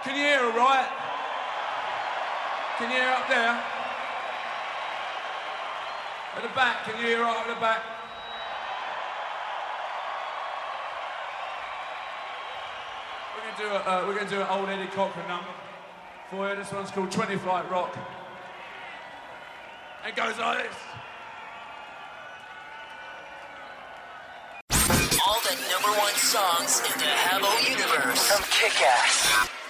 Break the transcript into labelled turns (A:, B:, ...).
A: Can you hear all right? Can you hear up there? At the back, can you hear right at the back? We're going to do an old Eddie Cochran number for you. This one's called 20 Flight Rock. It goes like this.
B: All the #1 songs in the Habbo universe from Kick-Ass.